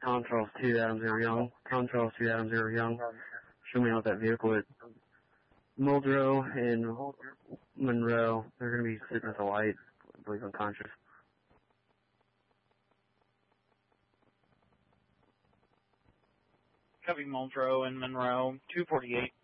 Tom Charles 2, Adam 0 Young. Tom Charles 2, Adam 0 Young. Show me out that vehicle at Muldrow and Monroe. They're going to be sitting at the light, I believe unconscious. Copy Muldrow and Monroe, 248.